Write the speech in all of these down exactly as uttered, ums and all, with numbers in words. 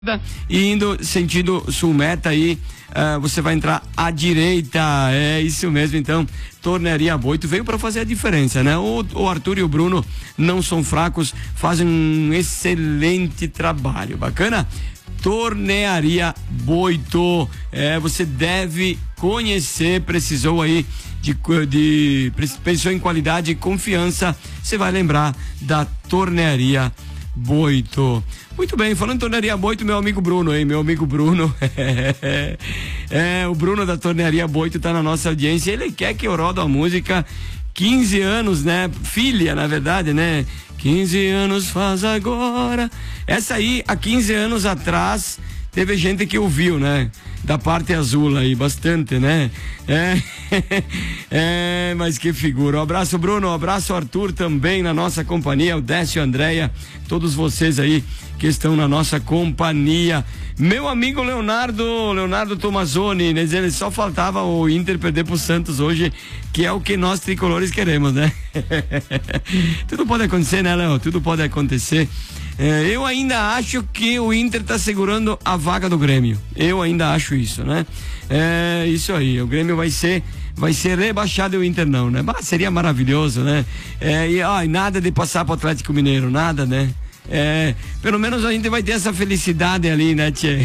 e indo sentido sul meta aí, uh, você vai entrar à direita, é isso mesmo. Então, Tornearia Boito veio para fazer a diferença, né? O, o Arthur e o Bruno não são fracos, fazem um excelente trabalho, bacana? Tornearia Boito, é, você deve conhecer, precisou aí de, de pensou em qualidade e confiança, você vai lembrar da Tornearia Boito. Muito bem, falando em Tornearia Boito, meu amigo Bruno, hein? Meu amigo Bruno, é, o Bruno da Tornearia Boito tá na nossa audiência, ele quer que eu rodo a música quinze anos, né? Filha, na verdade, né? quinze anos faz agora. Essa aí, há quinze anos atrás, teve gente que ouviu, né? Da parte azul aí, bastante, né? É, é, mas que figura. Um abraço, Bruno, um abraço, Arthur, também na nossa companhia, o Décio, Andréia, todos vocês aí que estão na nossa companhia. Meu amigo Leonardo, Leonardo Tomazoni, né? Ele só faltava o Inter perder pro Santos hoje, que é o que nós tricolores queremos, né? Tudo pode acontecer, né, Léo? Tudo pode acontecer. É, eu ainda acho que o Inter tá segurando a vaga do Grêmio. Eu ainda acho isso, né? É isso aí. O Grêmio vai ser, vai ser rebaixado e o Inter não, né? Mas seria maravilhoso, né? É, e ó, nada de passar pro Atlético Mineiro, nada, né? É, pelo menos a gente vai ter essa felicidade ali, né, tchê?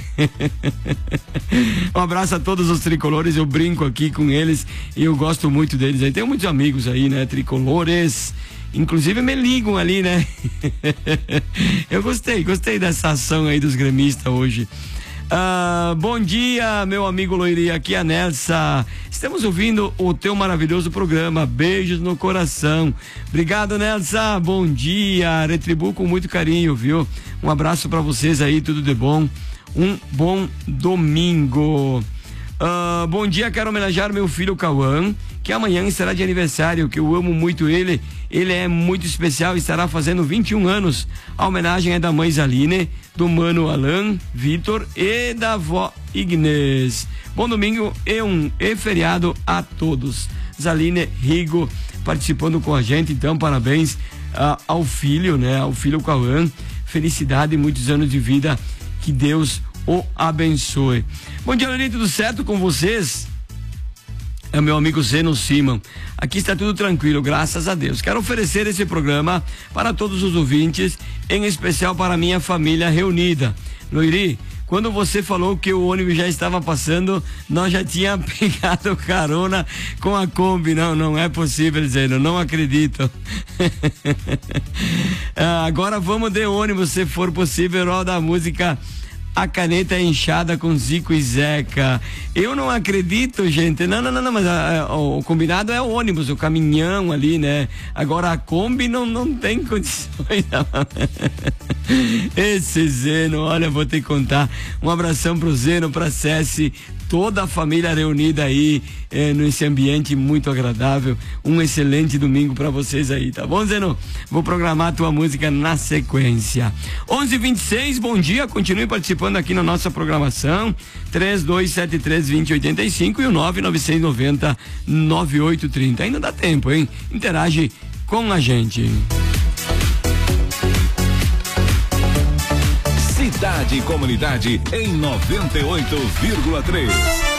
Um abraço a todos os tricolores, eu brinco aqui com eles e eu gosto muito deles. Aí tenho muitos amigos aí, né, tricolores. Inclusive me ligam ali, né? Eu gostei, gostei dessa ação aí dos gremistas hoje. Ah, bom dia, meu amigo Loiri, aqui é a Nelsa. Estamos ouvindo o teu maravilhoso programa. Beijos no coração. Obrigado, Nelsa. Bom dia. Retribuo com muito carinho, viu? Um abraço pra vocês aí, tudo de bom. Um bom domingo. Uh, bom dia, quero homenagear meu filho Cauã, que amanhã estará de aniversário, que eu amo muito ele, ele é muito especial, estará fazendo vinte e um anos. A homenagem é da mãe Zaline, do mano Alan, Vitor e da avó Ignes. Bom domingo e um e feriado a todos. Zaline Rigo participando com a gente, então parabéns uh, ao filho, né, ao filho Cauã, felicidade e muitos anos de vida, que Deus o abençoe. Bom dia, Lili, tudo certo com vocês? É o meu amigo Zeno Simon. Aqui está tudo tranquilo, graças a Deus. Quero oferecer esse programa para todos os ouvintes, em especial para a minha família reunida. Loiri, quando você falou que o ônibus já estava passando, nós já tinha pegado carona com a Kombi. Não, não é possível, Zeno, não acredito. ah, agora vamos de ônibus, se for possível, roda a música A Caneta é Inchada com Zico e Zeca. Eu não acredito, gente. Não, não, não, não, mas a, a, o combinado é o ônibus, o caminhão ali, né? Agora a Kombi não, não tem condições. Não. Esse Zeno, olha, vou te contar. Um abração pro Zeno, pra Cessi, toda a família reunida aí, eh, nesse ambiente muito agradável. Um excelente domingo pra vocês aí, tá bom, Zeno? Vou programar a tua música na sequência. onze e vinte e seis, bom dia, continue participando aqui na nossa programação. três dois sete três, dois zero oito cinco e o nove nove seis nove zero, nove oito três zero. Ainda dá tempo, hein? Interage com a gente. Cidade e Comunidade em noventa e oito vírgula três.